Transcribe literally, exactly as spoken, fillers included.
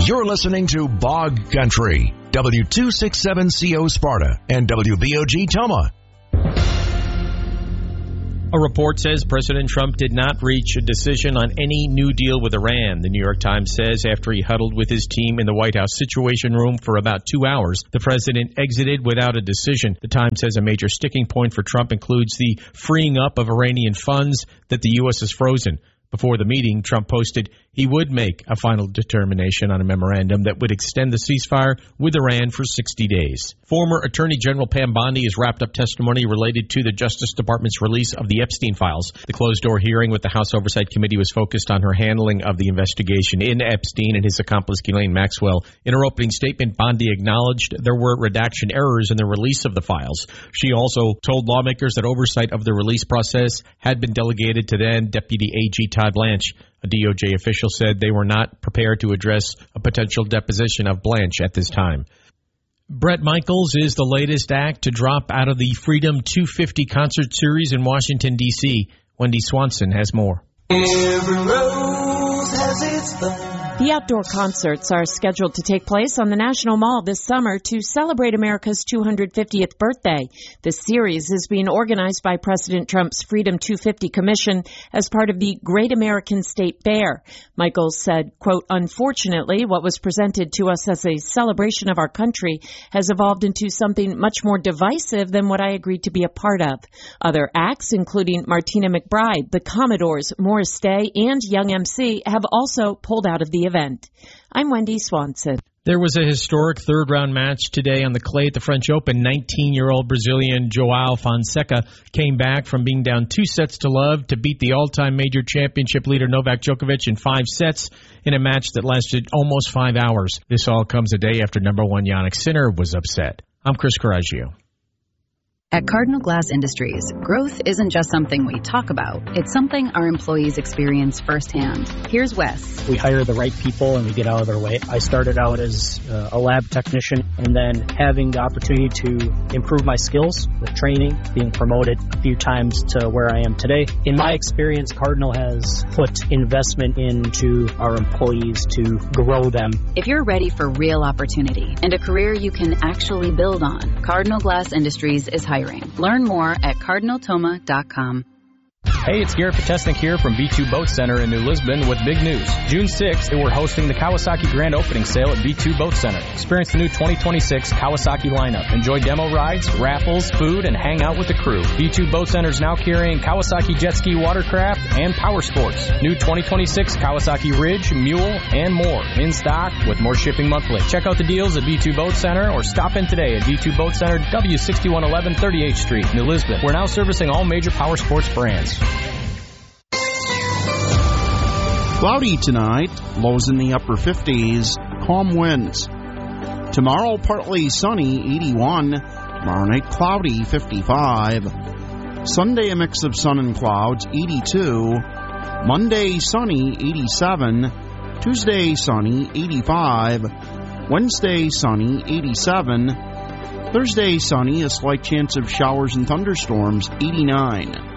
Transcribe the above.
You're listening to Bog Country, W two sixty-seven C O Sparta and W B O G Toma. A report says President Trump did not reach a decision on any new deal with Iran. The New York Times says after he huddled with his team in the White House Situation Room for about two hours, the president exited without a decision. The Times says a major sticking point for Trump includes the freeing up of Iranian funds that the U S has frozen. Before the meeting, Trump posted he would make a final determination on a memorandum that would extend the ceasefire with Iran for sixty days. Former Attorney General Pam Bondi has wrapped up testimony related to the Justice Department's release of the Epstein files. The closed-door hearing with the House Oversight Committee was focused on her handling of the investigation into Epstein and his accomplice Ghislaine Maxwell. In her opening statement, Bondi acknowledged there were redaction errors in the release of the files. She also told lawmakers that oversight of the release process had been delegated to then Deputy A G Todd Blanche. A D O J official said they were not prepared to address a potential deposition of Blanche at this time. Bret Michaels is the latest act to drop out of the Freedom two fifty concert series in Washington, D C Wendy Swanson has more. Every rose has its thorn. The outdoor concerts are scheduled to take place on the National Mall this summer to celebrate America's two hundred fiftieth birthday. The series is being organized by President Trump's Freedom two fifty Commission as part of the Great American State Fair. Michaels said, quote, unfortunately, what was presented to us as a celebration of our country has evolved into something much more divisive than what I agreed to be a part of. Other acts, including Martina McBride, the Commodores, Morris Day, and Young M C, have also pulled out of the event. I'm Wendy Swanson. There was a historic third-round match today on the clay at the French Open. nineteen-year-old Brazilian João Fonseca came back from being down two sets to love to beat the all-time major championship leader Novak Djokovic in five sets in a match that lasted almost five hours. This all comes a day after number one Jannik Sinner was upset. I'm Chris Coraggio. At Cardinal Glass Industries, growth isn't just something we talk about. It's something our employees experience firsthand. Here's Wes. We hire the right people and we get out of their way. I started out as uh, a lab technician, and then having the opportunity to improve my skills with training, being promoted a few times to where I am today. In my experience, Cardinal has put investment into our employees to grow them. If you're ready for real opportunity and a career you can actually build on, Cardinal Glass Industries is hiring. Learn more at cardinal toma dot com. Hey, it's Garrett Potesnik here from B two Boat Center in New Lisbon with big news. June sixth, we're hosting the Kawasaki Grand Opening Sale at B two Boat Center. Experience the new twenty twenty-six Kawasaki lineup. Enjoy demo rides, raffles, food, and hang out with the crew. B two Boat Center is now carrying Kawasaki Jet Ski Watercraft and Power Sports. New twenty twenty-six Kawasaki Ridge, Mule, and more. In stock with more shipping monthly. Check out the deals at B two Boat Center or stop in today at B two Boat Center, W sixty-one eleven thirty-eighth Street, New Lisbon. We're now servicing all major Power Sports brands. Cloudy tonight, lows in the upper fifties, calm winds. Tomorrow, partly sunny, eighty-one. Tomorrow night, cloudy, fifty-five. Sunday, a mix of sun and clouds, eighty-two. Monday, sunny, eighty-seven. Tuesday, sunny, eighty-five. Wednesday, sunny, eighty-seven. Thursday, sunny, a slight chance of showers and thunderstorms, eighty-nine.